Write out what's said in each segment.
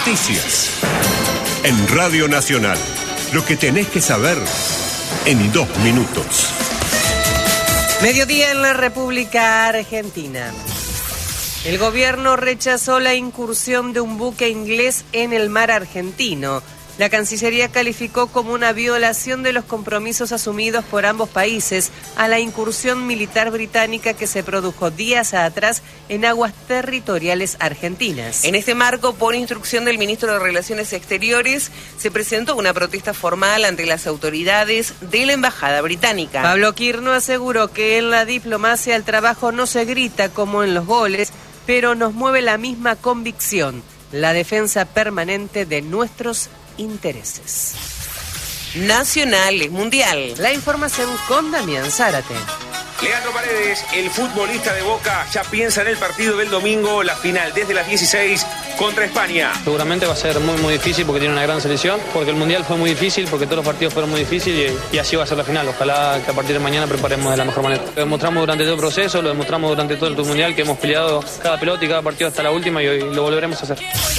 Noticias. En Radio Nacional. Lo que tenés que saber en 2 minutos. Mediodía en la República Argentina. El gobierno rechazó la incursión de un buque inglés en el mar argentino. La Cancillería calificó como una violación de los compromisos asumidos por ambos países a la incursión militar británica que se produjo días atrás en aguas territoriales argentinas. En este marco, por instrucción del ministro de Relaciones Exteriores, se presentó una protesta formal ante las autoridades de la Embajada Británica. Pablo Quirno aseguró que en la diplomacia el trabajo no se grita como en los goles, pero nos mueve la misma convicción, la defensa permanente de nuestros intereses. Nacional es mundial. La información con Damián Zárate. Leandro Paredes, el futbolista de Boca, ya piensa en el partido del domingo, la final desde las 16 contra España. Seguramente va a ser muy difícil porque tiene una gran selección, porque el Mundial fue muy difícil, porque todos los partidos fueron muy difíciles y así va a ser la final. Ojalá que a partir de mañana preparemos de la mejor manera. Lo demostramos durante todo el proceso, lo demostramos durante todo el Mundial, que hemos peleado cada pelota y cada partido hasta la última y hoy lo volveremos a hacer.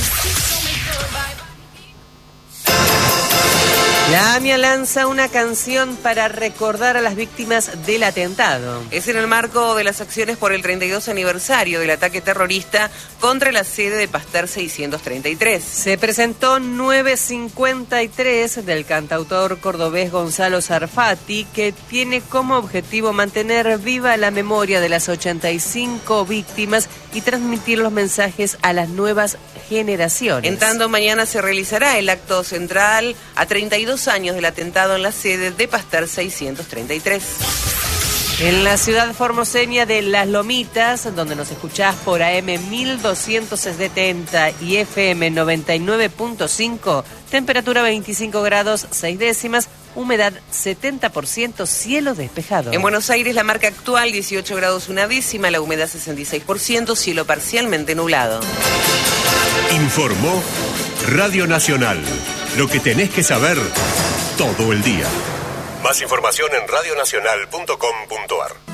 La AMIA lanza una canción para recordar a las víctimas del atentado. Es en el marco de las acciones por el 32 aniversario del ataque terrorista contra la sede de Pasteur 633. Se presentó 953 del cantautor cordobés Gonzalo Sarfati, que tiene como objetivo mantener viva la memoria de las 85 víctimas y transmitir los mensajes a las nuevas generaciones. En tanto, mañana se realizará el acto central a 32 años del atentado en la sede de Pasteur 633. En la ciudad formoseña de Las Lomitas, donde nos escuchás por AM 1270 y FM 99.5, temperatura 25 grados 6 décimas, humedad 70%, cielo despejado. En Buenos Aires la marca actual 18 grados 1 décima, la humedad 66%, cielo parcialmente nublado. Informó Radio Nacional. Lo que tenés que saber todo el día. Más información en radionacional.com.ar.